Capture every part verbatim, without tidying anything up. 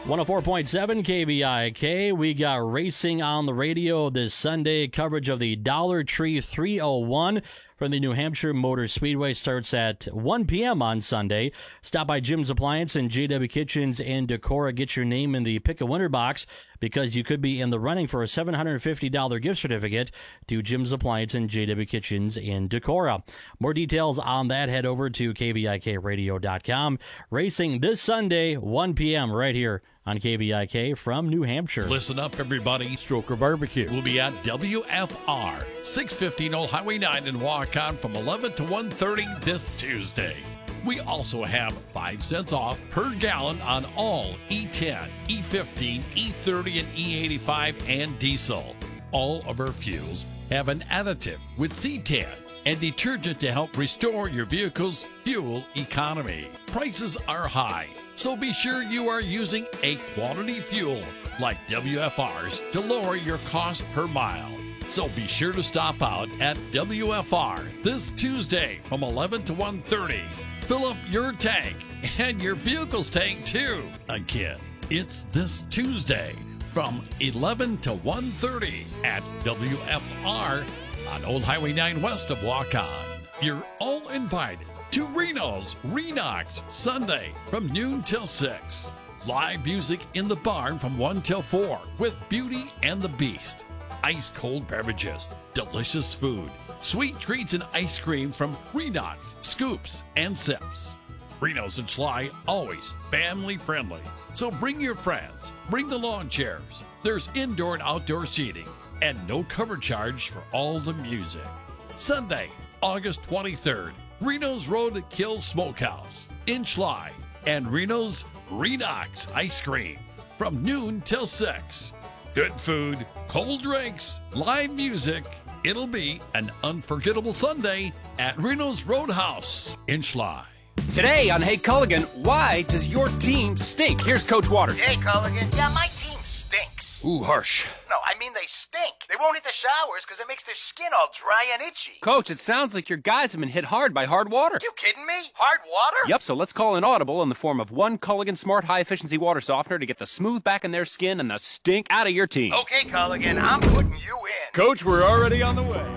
one oh four point seven K V I K. We got racing on the radio this Sunday. Coverage of the Dollar Tree three oh one from the New Hampshire Motor Speedway starts at one p.m. on Sunday. Stop by Jim's Appliance and J W Kitchens in Decorah. Get your name in the Pick a Winner box because you could be in the running for a seven hundred fifty dollars gift certificate to Jim's Appliance and J W Kitchens in Decorah. More details on that, head over to K V I K radio dot com. Racing this Sunday, one p.m. right here on K V I K from New Hampshire. Listen up, everybody. Stroker Barbecue will be at W F R, six fifteen Old Highway nine in Waukon from eleven to one thirty this Tuesday. We also have five cents off per gallon on all E ten, E fifteen, E thirty, and E eighty-five and diesel. All of our fuels have an additive with C ten and detergent to help restore your vehicle's fuel economy. Prices are high, so be sure you are using a quality fuel like W F R's to lower your cost per mile. So be sure to stop out at W F R this Tuesday from eleven to one thirty. Fill up your tank and your vehicle's tank too. Again, it's this Tuesday from eleven to one thirty at W F R on Old Highway nine west of Waukon. You're all invited to Reno's Renox Sunday from noon till six. Live music in the barn from one till four with Beauty and the Beast. Ice cold beverages, delicious food, sweet treats and ice cream from Renox, Scoops, and Sips. Reno's and Schley, always family friendly. So bring your friends, bring the lawn chairs. There's indoor and outdoor seating and no cover charge for all the music. Sunday, August twenty-third, Reno's Roadkill Smokehouse in Schley and Reno's Renox Ice Cream from noon till six. Good food, cold drinks, live music. It'll be an unforgettable Sunday at Reno's Roadhouse in Schley. Today on Hey Culligan, why does your team stink? Here's Coach Waters. Hey Culligan, yeah, my team stinks. Ooh, harsh. No, I mean they stink. They won't hit the showers because it makes their skin all dry and itchy. Coach, it sounds like your guys have been hit hard by hard water. You kidding me? Hard water? Yep, so let's call an audible in the form of one Culligan Smart High Efficiency Water Softener to get the smooth back in their skin and the stink out of your team. Okay, Culligan, I'm putting you in. Coach, we're already on the way.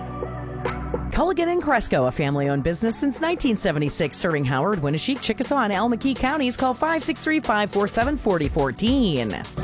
Culligan and Cresco, a family-owned business since nineteen seventy-six, serving Howard, Winneshiek, Chickasaw, and Elm-McKee counties. Call five six three, five four seven, four zero one four.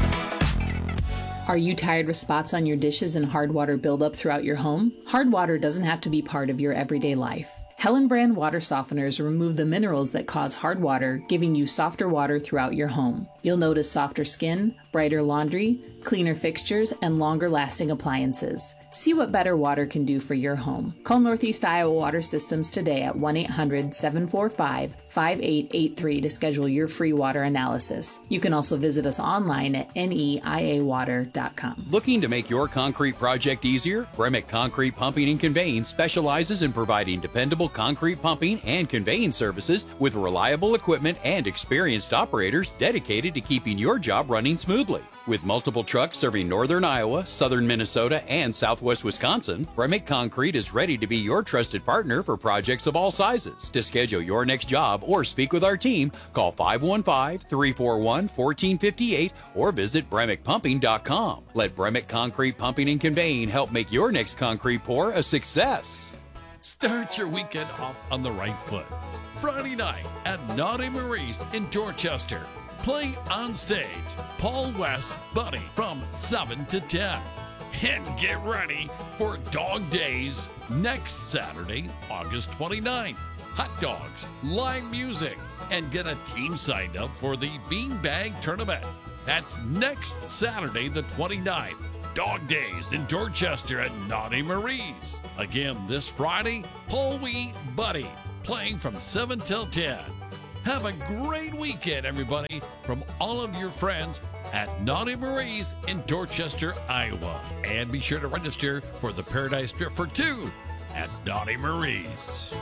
Are you tired with spots on your dishes and hard water buildup throughout your home? Hard water doesn't have to be part of your everyday life. Helen brand water softeners remove the minerals that cause hard water, giving you softer water throughout your home. You'll notice softer skin, brighter laundry, cleaner fixtures, and longer-lasting appliances. See what better water can do for your home. Call Northeast Iowa Water Systems today at one eight hundred, seven four five, five eight eight three to schedule your free water analysis. You can also visit us online at N E I A water dot com. Looking to make your concrete project easier? Bremick Concrete Pumping and Conveying specializes in providing dependable concrete pumping and conveying services with reliable equipment and experienced operators dedicated to keeping your job running smoothly. With multiple trucks serving northern Iowa, southern Minnesota, and southwest Wisconsin, Bremick Concrete is ready to be your trusted partner for projects of all sizes. To schedule your next job or speak with our team, call five one five, three four one, one four five eight or visit bremick pumping dot com. Let Bremick Concrete Pumping and Conveying help make your next concrete pour a success. Start your weekend off on the right foot. Friday night at Naughty Marie's in Dorchester. Playing on stage, Paul West, Buddy from seven to ten. And get ready for Dog Days next Saturday, August twenty-ninth. Hot dogs, live music, and get a team signed up for the Beanbag Tournament. That's next Saturday, the twenty-ninth. Dog Days in Dorchester at Naughty Marie's. Again, this Friday, Paul Wee, Buddy, playing from seven till ten. Have a great weekend, everybody, from all of your friends at Naughty Marie's in Dorchester, Iowa. And be sure to register for the Paradise Trip for two at Naughty Marie's.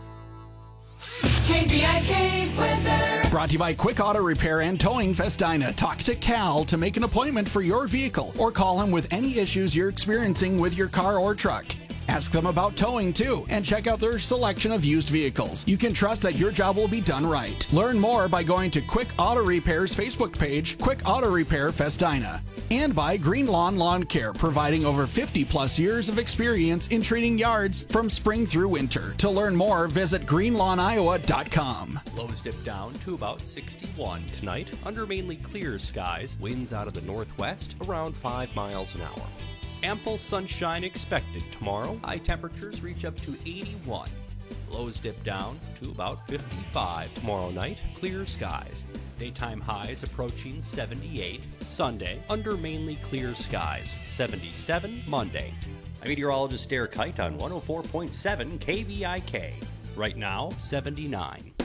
K V I K weather. Brought to you by Quick Auto Repair and Towing Festina. Talk to Cal to make an appointment for your vehicle or call him with any issues you're experiencing with your car or truck. Ask them about towing too, and check out their selection of used vehicles. You can trust that your job will be done right. Learn more by going to Quick Auto Repair's Facebook page, Quick Auto Repair Festina, and by Green Lawn Lawn Care, providing over fifty plus years of experience in treating yards from spring through winter. To learn more, visit green lawn iowa dot com. Lows dip down to about sixty-one tonight under mainly clear skies. Winds out of the northwest around five miles an hour. Ample sunshine expected tomorrow. High temperatures reach up to eighty-one. Lows dip down to about fifty-five tomorrow night. Clear skies. Daytime highs approaching seventy-eight. Sunday, under mainly clear skies. seventy-seven Monday. I'm meteorologist Derek Kite on one oh four point seven K V I K. Right now, seventy-nine.